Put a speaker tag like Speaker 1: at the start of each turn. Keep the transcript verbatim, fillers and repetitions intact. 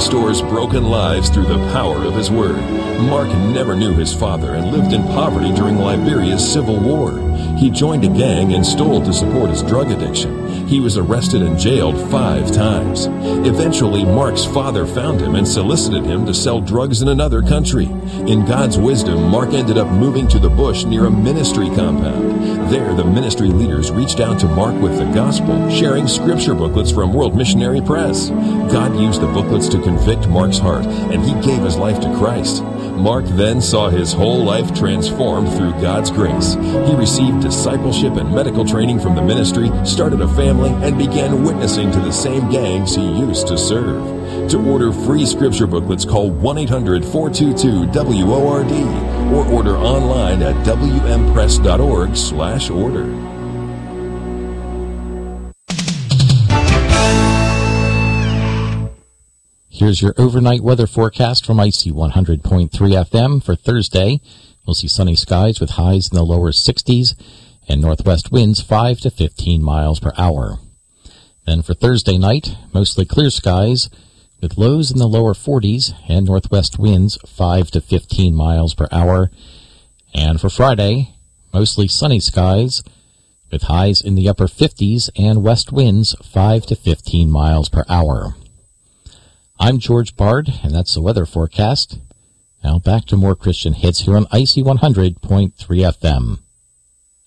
Speaker 1: restores broken lives through the power of His Word. Mark never knew his father and lived in poverty during Liberia's Civil War. He joined a gang and stole to support his drug addiction. He was arrested and jailed five times. Eventually, Mark's father found him and solicited him to sell drugs in another country. In God's wisdom, Mark ended up moving to the bush near a ministry compound. There, the ministry leaders reached out to Mark with the gospel, sharing scripture booklets from World Missionary Press. God used the booklets to convict Mark's heart, and he gave his life to Christ. Mark then saw his whole life transformed through God's grace. He received discipleship and medical training from the ministry, started a family, and began witnessing to the same gangs he used to serve. To order free scripture booklets, call one eight hundred, four two two, W O R D or order online at w m press dot org slash order.
Speaker 2: Here's your overnight weather forecast from Icy one hundred point three F M for Thursday. We'll see sunny skies with highs in the lower sixties and northwest winds five to fifteen miles per hour. Then for Thursday night, mostly clear skies with lows in the lower forties and northwest winds five to fifteen miles per hour. And for Friday, mostly sunny skies with highs in the upper fifties and west winds five to fifteen miles per hour. I'm George Bard, and that's the weather forecast. Now back to more Christian hits here on Icy one hundred point three F M.